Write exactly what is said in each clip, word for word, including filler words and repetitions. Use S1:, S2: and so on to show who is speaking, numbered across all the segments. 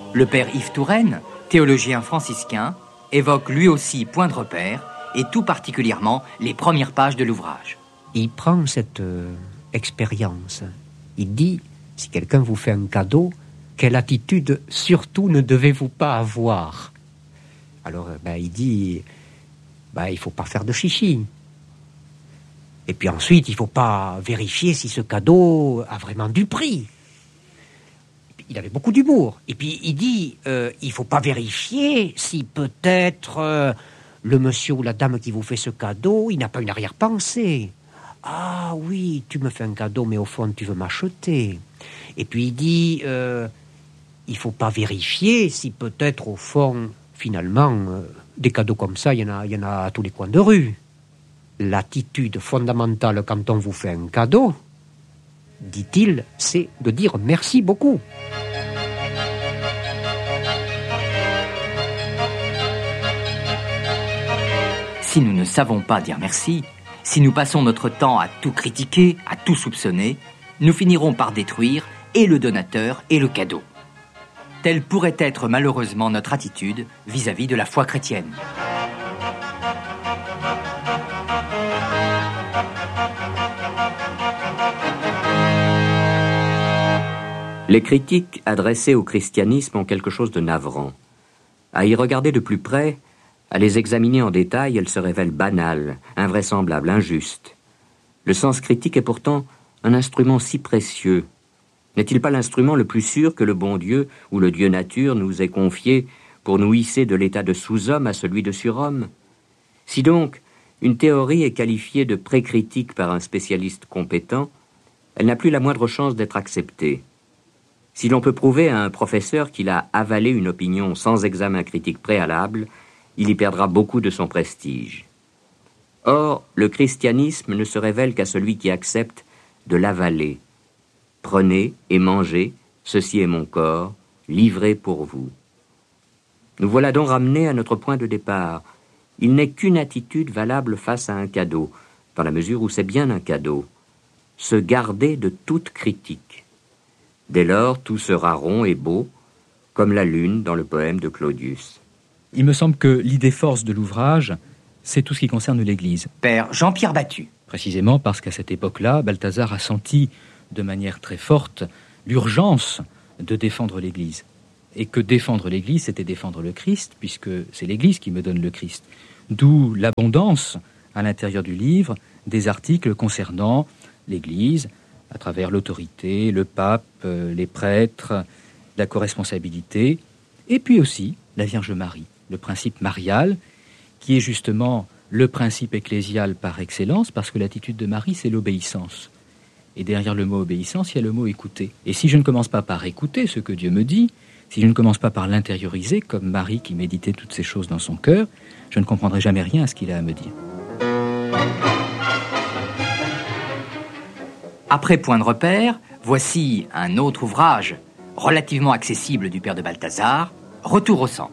S1: Le père Yves Touraine, théologien franciscain, évoque lui aussi Point de repère, et tout particulièrement les premières pages de l'ouvrage.
S2: Il prend cette euh, expérience. Il dit, si quelqu'un vous fait un cadeau, quelle attitude surtout ne devez-vous pas avoir? Alors, ben, il dit, ben, il ne faut pas faire de chichi. Et puis ensuite, il ne faut pas vérifier si ce cadeau a vraiment du prix. Il avait beaucoup d'humour. Et puis il dit, euh, il ne faut pas vérifier si peut-être euh, le monsieur ou la dame qui vous fait ce cadeau, il n'a pas une arrière-pensée. Ah oui, tu me fais un cadeau, mais au fond, tu veux m'acheter. Et puis il dit, euh, il ne faut pas vérifier si peut-être au fond, finalement, euh, des cadeaux comme ça, il y en a, il y en a à tous les coins de rue. L'attitude fondamentale quand on vous fait un cadeau, dit-il, c'est de dire merci beaucoup.
S1: Si nous ne savons pas dire merci, si nous passons notre temps à tout critiquer, à tout soupçonner, nous finirons par détruire et le donateur et le cadeau. Telle pourrait être malheureusement notre attitude vis-à-vis de la foi chrétienne.
S3: Les critiques adressées au christianisme ont quelque chose de navrant. À y regarder de plus près, à les examiner en détail, elles se révèlent banales, invraisemblables, injustes. Le sens critique est pourtant un instrument si précieux. N'est-il pas l'instrument le plus sûr que le bon Dieu ou le Dieu nature nous ait confié pour nous hisser de l'état de sous-homme à celui de surhomme? Si donc une théorie est qualifiée de pré-critique par un spécialiste compétent, elle n'a plus la moindre chance d'être acceptée. Si l'on peut prouver à un professeur qu'il a avalé une opinion sans examen critique préalable, il y perdra beaucoup de son prestige. Or, le christianisme ne se révèle qu'à celui qui accepte de l'avaler. Prenez et mangez, ceci est mon corps, livré pour vous. Nous voilà donc ramenés à notre point de départ. Il n'est qu'une attitude valable face à un cadeau, dans la mesure où c'est bien un cadeau. Se garder de toute critique. Dès lors, tout sera rond et beau, comme la lune dans le poème de Claudius.
S4: Il me semble que l'idée force de l'ouvrage, c'est tout ce qui concerne l'Église.
S1: Père Jean-Pierre Battu.
S4: Précisément parce qu'à cette époque-là, Balthazar a senti de manière très forte l'urgence de défendre l'Église. Et que défendre l'Église, c'était défendre le Christ, puisque c'est l'Église qui me donne le Christ. D'où l'abondance, à l'intérieur du livre, des articles concernant l'Église, à travers l'autorité, le pape, euh, les prêtres, la corresponsabilité, et puis aussi la Vierge Marie, le principe marial, qui est justement le principe ecclésial par excellence, parce que l'attitude de Marie, c'est l'obéissance. Et derrière le mot obéissance, il y a le mot écouter. Et si je ne commence pas par écouter ce que Dieu me dit, si je ne commence pas par l'intérioriser, comme Marie qui méditait toutes ces choses dans son cœur, je ne comprendrai jamais rien à ce qu'il a à me dire.
S1: Après Point de repère, voici un autre ouvrage relativement accessible du père de Balthazar, Retour au centre.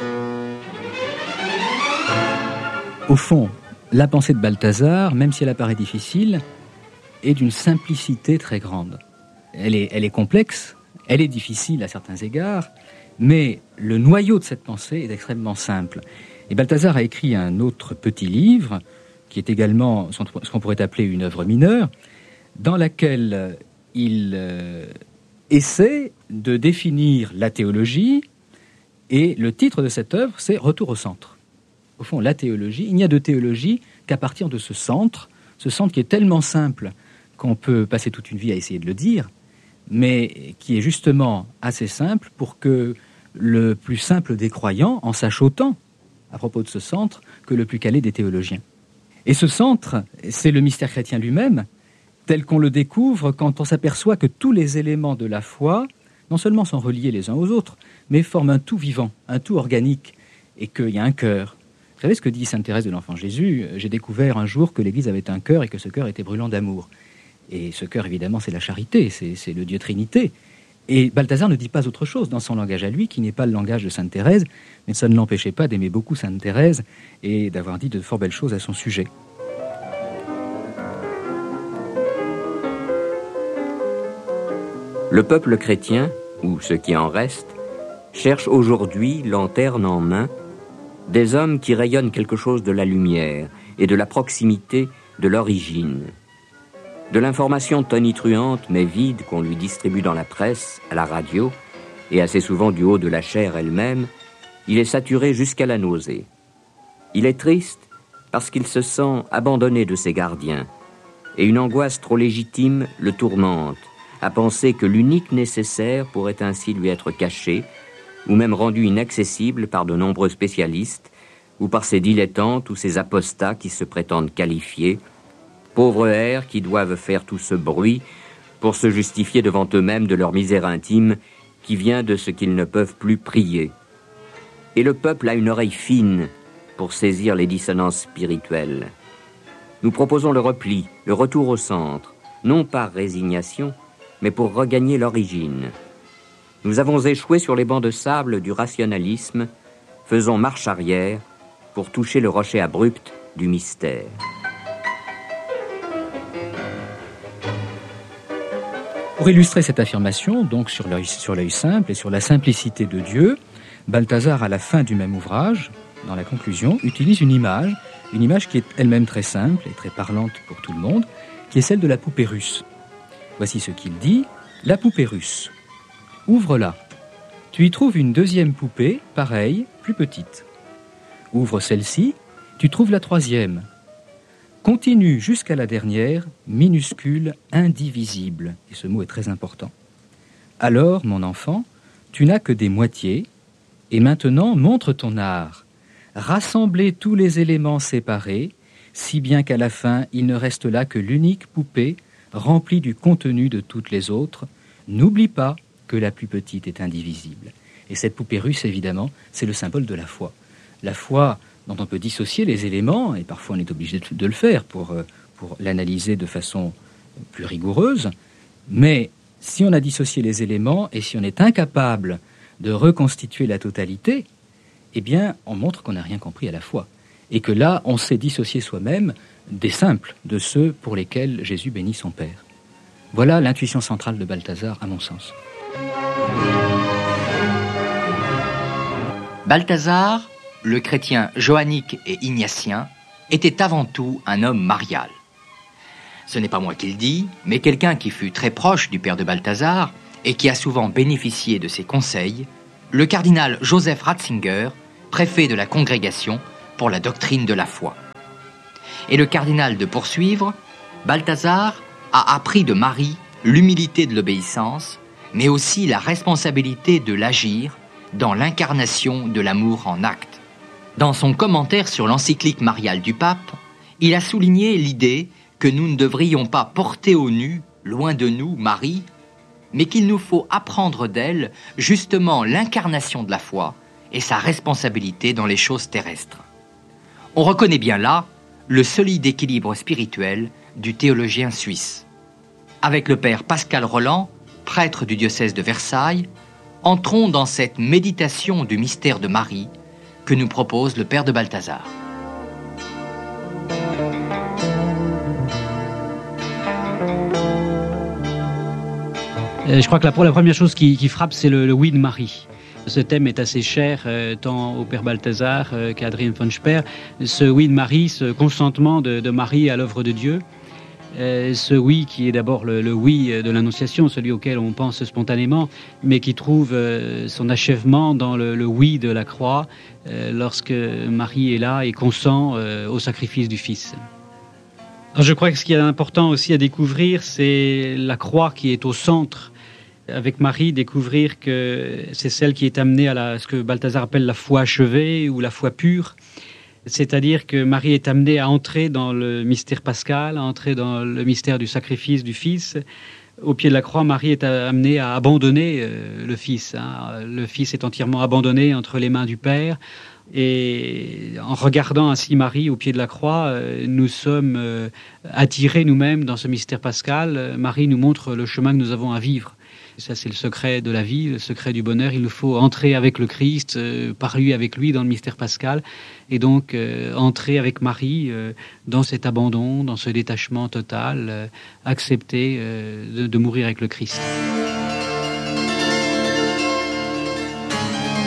S4: Au fond, la pensée de Balthazar, même si elle apparaît difficile, est d'une simplicité très grande. Elle est, elle est complexe, elle est difficile à certains égards, mais le noyau de cette pensée est extrêmement simple. Et Balthazar a écrit un autre petit livre, qui est également ce qu'on pourrait appeler une œuvre mineure, dans laquelle il euh, essaie de définir la théologie, et le titre de cette œuvre, c'est « Retour au centre ». Au fond, la théologie, il n'y a de théologie qu'à partir de ce centre, ce centre qui est tellement simple qu'on peut passer toute une vie à essayer de le dire, mais qui est justement assez simple pour que le plus simple des croyants en sache autant à propos de ce centre que le plus calé des théologiens. Et ce centre, c'est le mystère chrétien lui-même, tel qu'on le découvre quand on s'aperçoit que tous les éléments de la foi, non seulement sont reliés les uns aux autres, mais forment un tout vivant, un tout organique, et qu'il y a un cœur. Vous savez ce que dit sainte Thérèse de l'Enfant Jésus? J'ai découvert un jour que l'Église avait un cœur et que ce cœur était brûlant d'amour. Et ce cœur, évidemment, c'est la charité, c'est, c'est le Dieu Trinité. Et Balthazar ne dit pas autre chose dans son langage à lui, qui n'est pas le langage de sainte Thérèse, mais ça ne l'empêchait pas d'aimer beaucoup sainte Thérèse et d'avoir dit de fort belles choses à son sujet.
S3: Le peuple chrétien, ou ce qui en reste, cherchent aujourd'hui, lanterne en main, des hommes qui rayonnent quelque chose de la lumière et de la proximité de l'origine. De l'information tonitruante mais vide qu'on lui distribue dans la presse, à la radio, et assez souvent du haut de la chair elle-même, il est saturé jusqu'à la nausée. Il est triste parce qu'il se sent abandonné de ses gardiens, et une angoisse trop légitime le tourmente, à penser que l'unique nécessaire pourrait ainsi lui être caché, ou même rendu inaccessible par de nombreux spécialistes, ou par ces dilettantes ou ces apostats qui se prétendent qualifiés, pauvres airs qui doivent faire tout ce bruit pour se justifier devant eux-mêmes de leur misère intime qui vient de ce qu'ils ne peuvent plus prier. Et le peuple a une oreille fine pour saisir les dissonances spirituelles. Nous proposons le repli, le retour au centre, non par résignation, mais pour regagner l'origine. Nous avons échoué sur les bancs de sable du rationalisme, faisons marche arrière pour toucher le rocher abrupt du mystère.
S4: Pour illustrer cette affirmation, donc sur l'œil, sur l'œil simple et sur la simplicité de Dieu, Balthazar, à la fin du même ouvrage, dans la conclusion, utilise une image, une image qui est elle-même très simple et très parlante pour tout le monde, qui est celle de la poupée russe. Voici ce qu'il dit. La poupée russe. Ouvre-la. Tu y trouves une deuxième poupée, pareille, plus petite. Ouvre celle-ci, tu trouves la troisième. Continue jusqu'à la dernière, minuscule, indivisible. Et ce mot est très important. Alors, mon enfant, tu n'as que des moitiés, et maintenant montre ton art. Rassembler tous les éléments séparés, si bien qu'à la fin, il ne reste là que l'unique poupée remplie du contenu de toutes les autres. N'oublie pas que la plus petite est indivisible. Et cette poupée russe, évidemment, c'est le symbole de la foi. La foi dont on peut dissocier les éléments, et parfois on est obligé de le faire pour, pour l'analyser de façon plus rigoureuse, mais si on a dissocié les éléments et si on est incapable de reconstituer la totalité, eh bien, on montre qu'on n'a rien compris à la foi. Et que là, on s'est dissocié soi-même des simples, de ceux pour lesquels Jésus bénit son Père. Voilà l'intuition centrale de Balthazar, à mon sens.
S1: Balthazar, le chrétien johannique et ignatien, était avant tout un homme marial. Ce n'est pas moi qui le dis, mais quelqu'un qui fut très proche du père de Balthazar et qui a souvent bénéficié de ses conseils, le cardinal Joseph Ratzinger, préfet de la Congrégation pour la doctrine de la foi. Et le cardinal de poursuivre, Balthazar a appris de Marie l'humilité de l'obéissance, mais aussi la responsabilité de l'agir dans l'incarnation de l'amour en acte. Dans son commentaire sur l'encyclique mariale du pape, il a souligné l'idée que nous ne devrions pas porter au nu, loin de nous, Marie, mais qu'il nous faut apprendre d'elle justement l'incarnation de la foi et sa responsabilité dans les choses terrestres. On reconnaît bien là le solide équilibre spirituel du théologien suisse. Avec le père Pascal Roland, prêtre du diocèse de Versailles, entrons dans cette méditation du mystère de Marie que nous propose le père de Balthazar.
S5: Je crois que la, la première chose qui, qui frappe, c'est le, le oui de Marie. Ce thème est assez cher euh, tant au père Balthazar euh, qu'à Adrien von Sperr. Ce oui de Marie, ce consentement de, de Marie à l'œuvre de Dieu, euh, ce oui qui est d'abord le, le oui de l'Annonciation, celui auquel on pense spontanément, mais qui trouve euh, son achèvement dans le, le oui de la croix, euh, lorsque Marie est là et consent euh, au sacrifice du Fils. Alors je crois que ce qui est important aussi à découvrir, c'est la croix qui est au centre. Avec Marie, découvrir que c'est celle qui est amenée à la, ce que Balthazar appelle la foi achevée ou la foi pure. C'est-à-dire que Marie est amenée à entrer dans le mystère pascal, à entrer dans le mystère du sacrifice du Fils. Au pied de la croix, Marie est amenée à abandonner le Fils. Hein. Le Fils est entièrement abandonné entre les mains du Père. Et en regardant ainsi Marie au pied de la croix, nous sommes attirés nous-mêmes dans ce mystère pascal. Marie nous montre le chemin que nous avons à vivre. Ça, c'est le secret de la vie, le secret du bonheur. Il nous faut entrer avec le Christ, euh, par lui, avec lui, dans le mystère pascal. Et donc, euh, entrer avec Marie euh, dans cet abandon, dans ce détachement total, euh, accepter euh, de, de mourir avec le Christ.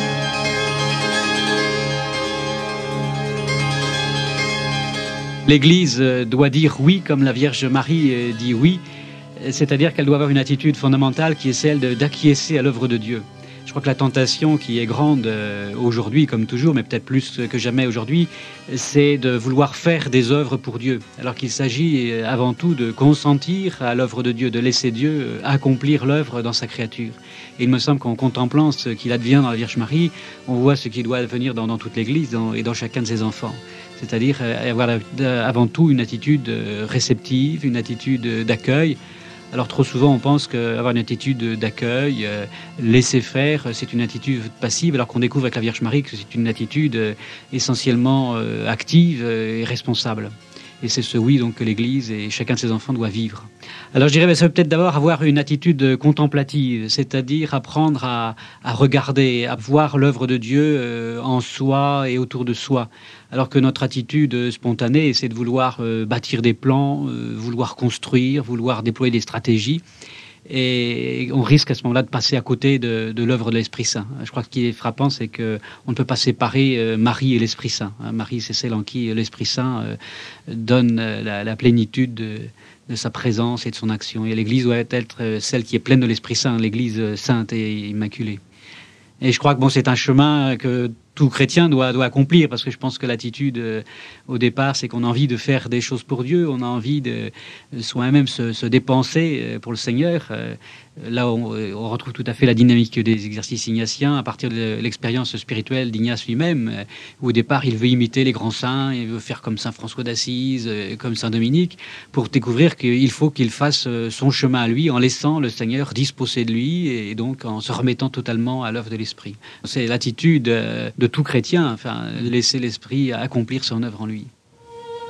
S5: l'Église doit dire oui comme la Vierge Marie dit oui, c'est-à-dire qu'elle doit avoir une attitude fondamentale qui est celle de, d'acquiescer à l'œuvre de Dieu. Je crois que la tentation qui est grande euh, aujourd'hui, comme toujours, mais peut-être plus que jamais aujourd'hui, c'est de vouloir faire des œuvres pour Dieu, alors qu'il s'agit avant tout de consentir à l'œuvre de Dieu, de laisser Dieu accomplir l'œuvre dans sa créature. Et il me semble qu'en contemplant ce qu'il advient dans la Vierge Marie, on voit ce qui doit advenir dans, dans toute l'Église dans, et dans chacun de ses enfants. C'est-à-dire avoir avant tout une attitude réceptive, une attitude d'accueil. Alors trop souvent on pense qu'avoir une attitude d'accueil, euh, laisser faire, c'est une attitude passive, alors qu'on découvre avec la Vierge Marie que c'est une attitude euh, essentiellement euh, active euh, et responsable. Et c'est ce oui donc que l'Église et chacun de ses enfants doit vivre. Alors je dirais ben, ça veut peut-être d'abord avoir une attitude contemplative, c'est-à-dire apprendre à, à regarder, à voir l'œuvre de Dieu euh, en soi et autour de soi. Alors que notre attitude spontanée, c'est de vouloir euh, bâtir des plans, euh, vouloir construire, vouloir déployer des stratégies. Et on risque à ce moment-là de passer à côté de, de l'œuvre de l'Esprit Saint. Je crois que ce qui est frappant, c'est qu'on ne peut pas séparer euh, Marie et l'Esprit Saint. Marie, c'est celle en qui l'Esprit Saint euh, donne la, la plénitude de, de sa présence et de son action. Et l'Église doit être celle qui est pleine de l'Esprit Saint, l'Église sainte et immaculée. Et je crois que bon, c'est un chemin que tout chrétien doit, doit accomplir, parce que je pense que l'attitude euh, au départ, c'est qu'on a envie de faire des choses pour Dieu, on a envie de, de soi-même se, se dépenser euh, pour le Seigneur. Euh, là, on, on retrouve tout à fait la dynamique des exercices ignatiens à partir de l'expérience spirituelle d'Ignace lui-même, euh, où au départ, il veut imiter les grands saints, il veut faire comme saint François d'Assise, euh, comme saint Dominique, pour découvrir qu'il faut qu'il fasse euh, son chemin à lui, en laissant le Seigneur disposer de lui, et donc en se remettant totalement à l'œuvre de l'Esprit. C'est l'attitude euh, de tout chrétien, enfin, laisser l'Esprit accomplir son œuvre en lui.